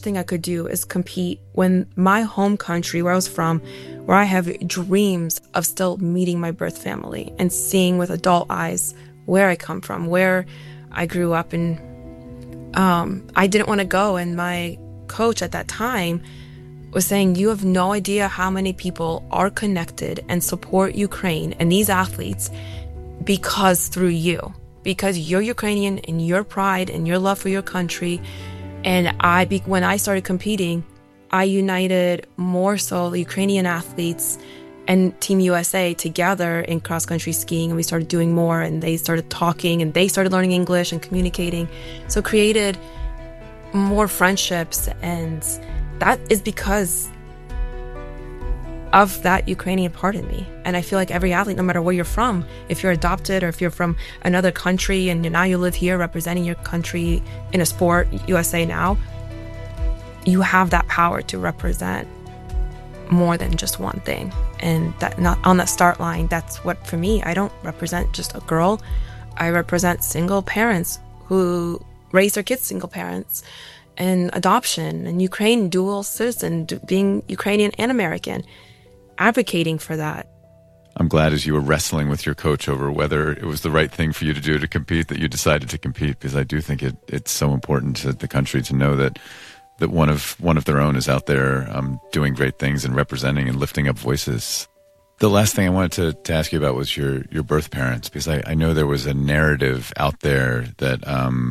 thing I could do is compete when my home country, where I was from, where I have dreams of still meeting my birth family and seeing with adult eyes where I come from, where I grew up. And I didn't want to go. And my coach at that time was saying, you have no idea how many people are connected and support Ukraine and these athletes because through you, because you're Ukrainian and your pride and your love for your country. And when I started competing, I united more so the Ukrainian athletes and Team USA together in cross-country skiing. And we started doing more, and they started talking, and they started learning English and communicating. So created more friendships, and that is because of that Ukrainian part in me. And I feel like every athlete, no matter where you're from, if you're adopted or if you're from another country and now you live here representing your country in a sport, USA Now, you have that power to represent more than just one thing. And that, not on that start line, that's what, for me, I don't represent just a girl. I represent single parents who raise their kids single parents, and adoption, and Ukraine dual citizen, being Ukrainian and American, advocating for that. I'm glad as you were wrestling with your coach over whether it was the right thing for you to do to compete, that you decided to compete, because I do think it's so important to the country to know that one of their own is out there doing great things and representing and lifting up voices. The last thing I wanted to ask you about was your birth parents, because I know there was a narrative out there that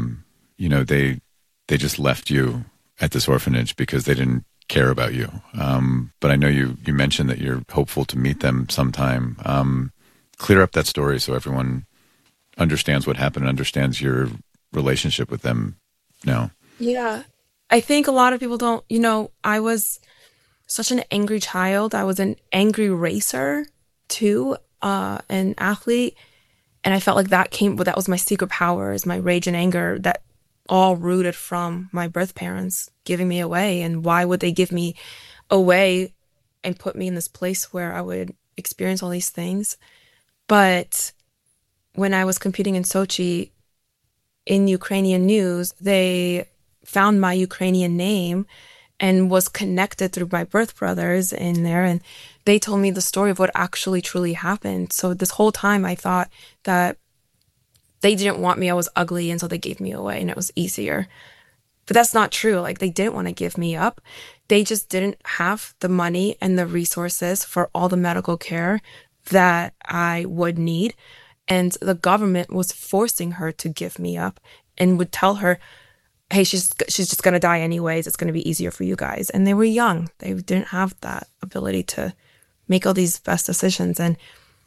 they just left you at this orphanage because they didn't care about you. But I know you mentioned that you're hopeful to meet them sometime. Clear up that story so everyone understands what happened and understands your relationship with them now. Yeah. I think a lot of people don't, I was such an angry child. I was an angry racer too, an athlete. And I felt like that was my secret powers, my rage and anger, that all rooted from my birth parents giving me away. And why would they give me away and put me in this place where I would experience all these things? But when I was competing in Sochi, in Ukrainian news, they found my Ukrainian name and was connected through my birth brothers in there. And they told me the story of what actually truly happened. So this whole time I thought that they didn't want me. I was ugly, and so they gave me away, and it was easier. But that's not true. Like, they didn't want to give me up. They just didn't have the money and the resources for all the medical care that I would need. And the government was forcing her to give me up and would tell her, hey, she's just going to die anyways. It's going to be easier for you guys. And they were young. They didn't have that ability to make all these best decisions. And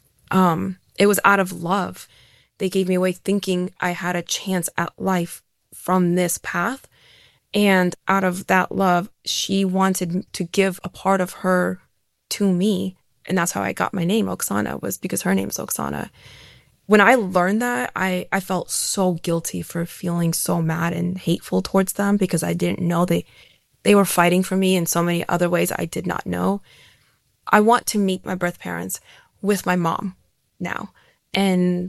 it was out of love. They gave me away thinking I had a chance at life from this path. And out of that love, she wanted to give a part of her to me. And that's how I got my name, Oksana, was because her name is Oksana. When I learned that, I felt so guilty for feeling so mad and hateful towards them, because I didn't know they were fighting for me in so many other ways I did not know. I want to meet my birth parents with my mom now and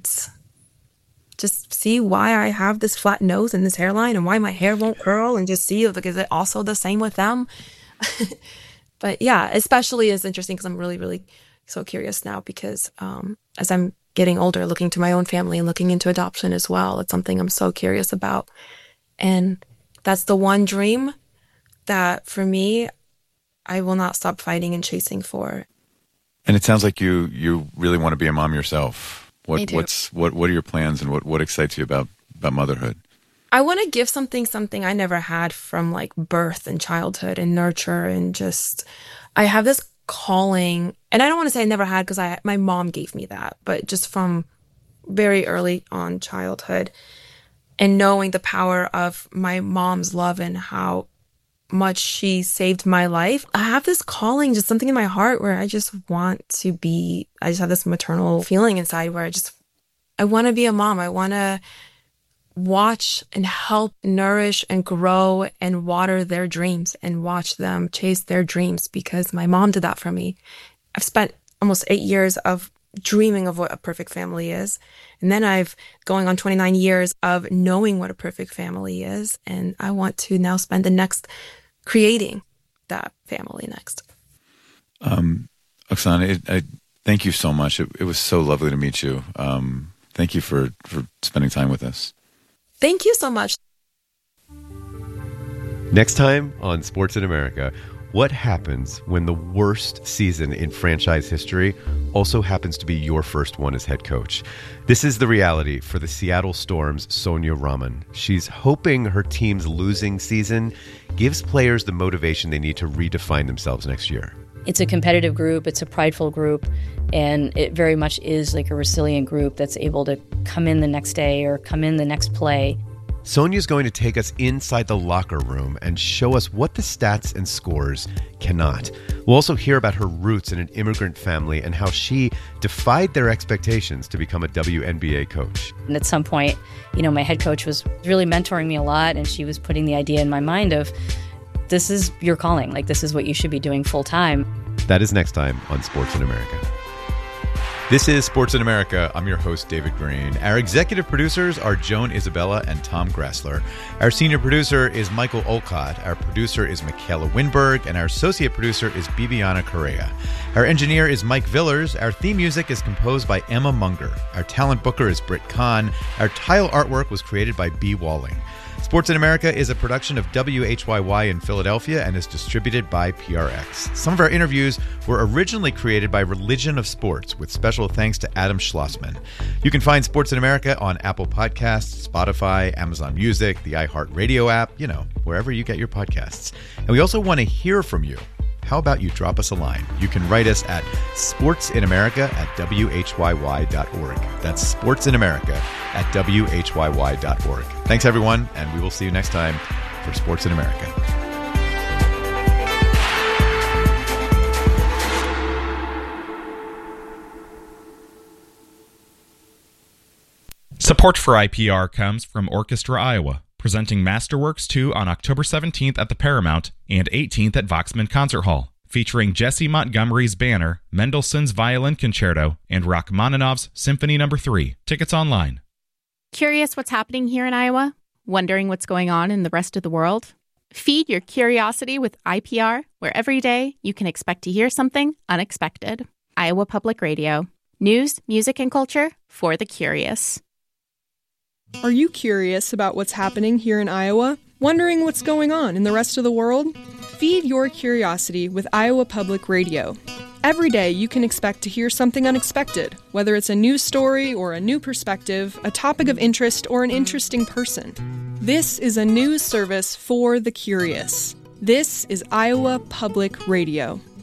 just see why I have this flat nose and this hairline and why my hair won't curl, and just see if is it also the same with them. But yeah, especially it's interesting because I'm really, really so curious now, because as I'm getting older, looking to my own family and looking into adoption as well, it's something I'm so curious about. And that's the one dream that for me, I will not stop fighting and chasing for. And it sounds like you really want to be a mom yourself. What are your plans, and what excites you about motherhood? I want to give something I never had from like birth and childhood and nurture, and just I have this calling, and I don't want to say I never had, because my mom gave me that, but just from very early on childhood, and knowing the power of my mom's love and how much she saved my life. I have this calling, just something in my heart where I just have this maternal feeling inside where I want to be a mom. I want to watch and help nourish and grow and water their dreams and watch them chase their dreams, because my mom did that for me. I've spent almost 8 years of dreaming of what a perfect family is. And then I've going on 29 years of knowing what a perfect family is. And I want to now spend the next creating that family next. Oksana, I thank you so much. It was so lovely to meet you. Thank you for spending time with us. Thank you so much. Next time on Sports in America, what happens when the worst season in franchise history also happens to be your first one as head coach? This is the reality for the Seattle Storm's Sonia Raman. She's hoping her team's losing season gives players the motivation they need to redefine themselves next year. It's a competitive group, it's a prideful group, and it very much is like a resilient group that's able to come in the next day or come in the next play. Sonia's going to take us inside the locker room and show us what the stats and scores cannot. We'll also hear about her roots in an immigrant family and how she defied their expectations to become a WNBA coach. And at some point, my head coach was really mentoring me a lot, and she was putting the idea in my mind of, this is your calling. Like, this is what you should be doing full time. That is next time on Sports in America. This is Sports in America. I'm your host, David Green. Our executive producers are Joan Isabella and Tom Grassler. Our senior producer is Michael Olcott. Our producer is Michaela Winberg. And our associate producer is Bibiana Correa. Our engineer is Mike Villers. Our theme music is composed by Emma Munger. Our talent booker is Britt Kahn. Our tile artwork was created by B. Walling. Sports in America is a production of WHYY in Philadelphia and is distributed by PRX. Some of our interviews were originally created by Religion of Sports, with special thanks to Adam Schlossman. You can find Sports in America on Apple Podcasts, Spotify, Amazon Music, the iHeartRadio app, wherever you get your podcasts. And we also want to hear from you. How about you drop us a line? You can write us at sportsinamerica@whyy.org. That's sportsinamerica@whyy.org. Thanks, everyone, and we will see you next time for Sports in America. Support for IPR comes from Orchestra Iowa, presenting Masterworks 2 on October 17th at the Paramount and 18th at Voxman Concert Hall, featuring Jesse Montgomery's Banner, Mendelssohn's Violin Concerto, and Rachmaninoff's Symphony No. 3. Tickets online. Curious what's happening here in Iowa? Wondering what's going on in the rest of the world? Feed your curiosity with IPR, where every day you can expect to hear something unexpected. Iowa Public Radio. News, music, and culture for the curious. Are you curious about what's happening here in Iowa? Wondering what's going on in the rest of the world? Feed your curiosity with Iowa Public Radio. Every day you can expect to hear something unexpected, whether it's a news story or a new perspective, a topic of interest, or an interesting person. This is a news service for the curious. This is Iowa Public Radio.